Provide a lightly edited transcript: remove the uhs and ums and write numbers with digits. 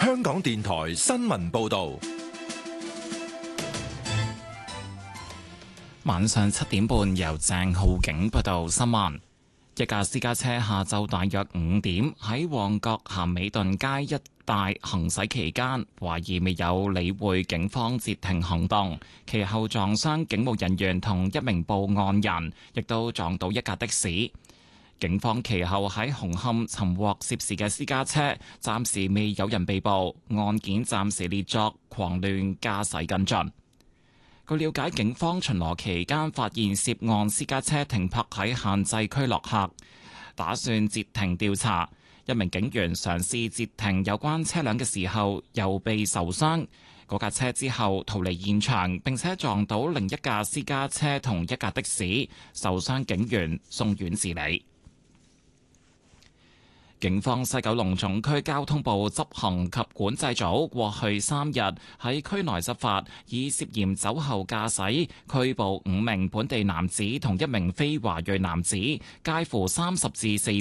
香港電台新聞報道。 晚上7點半，由鄭浩景報道新聞。一架私家車下晝大約5點喺旺角咸美頓街一帶行駛期間，懷疑未有理會警方截停行動，其後撞傷警務人員同一名報案人，亦都撞到一架的士。警方其後喺紅磡尋獲涉事嘅私家車，暫時未有人被捕，案件暫時列作狂亂駕駛跟進。據了解，警方巡邏期間發現涉案私家車停泊喺限制區落客，打算截停調查。一名警員嘗試截停有關車輛嘅時候，又被受傷。嗰架車之後逃離現場，並且撞到另一架私家車同一架的士，受傷警員送院治理。警方西九龍總區交通部執行及管制組過去3日喺區內執法，以涉嫌酒後駕駛拘捕5名本地男子同1名非華裔男子，介乎30至40